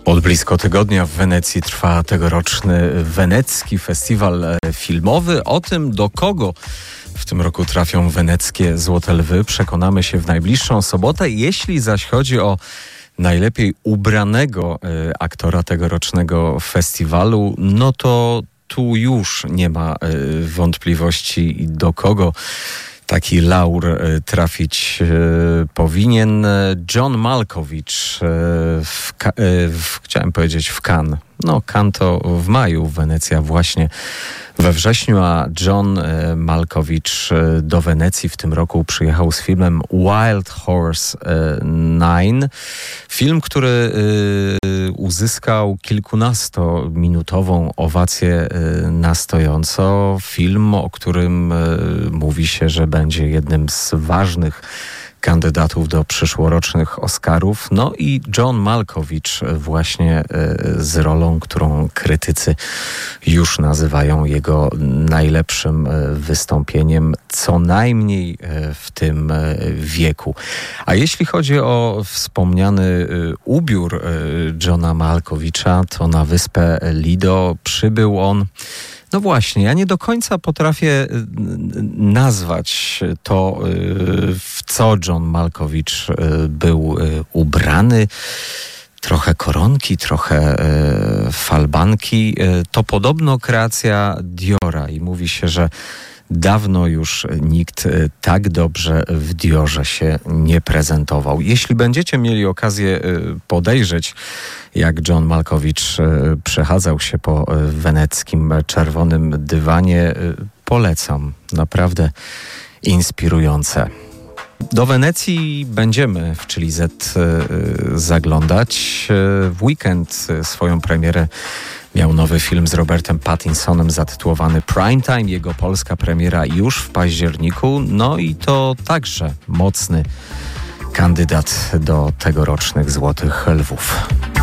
Od blisko tygodnia w Wenecji trwa tegoroczny wenecki festiwal filmowy. O tym, do kogo w tym roku trafią weneckie Złote Lwy, przekonamy się w najbliższą sobotę. Jeśli zaś chodzi o najlepiej ubranego aktora tegorocznego festiwalu, no to tu już nie ma wątpliwości, do kogo taki laur trafić powinien. John Malkovich chciałem powiedzieć w Cannes. No, Cannes to w maju, Wenecja właśnie we wrześniu, a John Malkovich do Wenecji w tym roku przyjechał z filmem Wild Horse 9. Film, który uzyskał kilkunastominutową owację na stojąco. Film, o którym mówi się, że będzie jednym z ważnych kandydatów do przyszłorocznych Oscarów. No i John Malkovich właśnie z rolą, którą krytycy już nazywają jego najlepszym wystąpieniem, co najmniej w tym wieku. A jeśli chodzi o wspomniany ubiór Johna Malkovicha, to na wyspę Lido przybył on. No właśnie, ja nie do końca potrafię nazwać to, w co John Malkovich był ubrany. Trochę koronki, trochę falbanki. To podobno kreacja Diora i mówi się, że dawno już nikt tak dobrze w Diorze się nie prezentował. Jeśli będziecie mieli okazję podejrzeć, jak John Malkovich przechadzał się po weneckim czerwonym dywanie, polecam. Naprawdę inspirujące. Do Wenecji będziemy w Chili Z zaglądać. W weekend swoją premierę miał nowy film z Robertem Pattinsonem zatytułowany Primetime. Jego polska premiera już w październiku. No i to także mocny kandydat do tegorocznych Złotych Lwów.